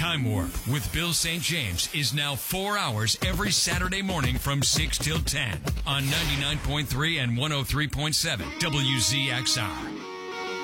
Time Warp with Bill St. James is now 4 hours every Saturday morning from 6 till 10 on 99.3 and 103.7 WZXR.